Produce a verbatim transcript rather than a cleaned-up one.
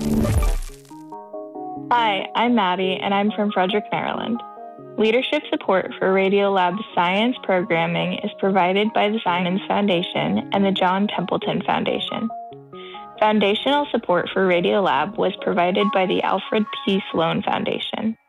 Hi, I'm Maddie, and I'm from Frederick, Maryland. Leadership support for Radiolab's science programming is provided by the Simons Foundation and the John Templeton Foundation. Foundational support for Radiolab was provided by the Alfred P. Sloan Foundation.